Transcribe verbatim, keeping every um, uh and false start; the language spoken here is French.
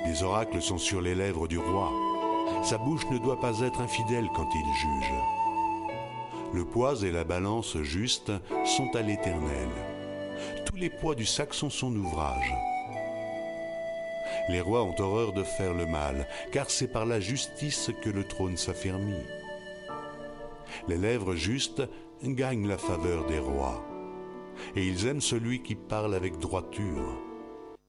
Les oracles sont sur les lèvres du roi. Sa bouche ne doit pas être infidèle quand il juge. Le poids et la balance juste sont à l'Éternel. Tous les poids du sac sont son ouvrage. Les rois ont horreur de faire le mal, car c'est par la justice que le trône s'affermit. Les lèvres justes gagnent la faveur des rois, et ils aiment celui qui parle avec droiture.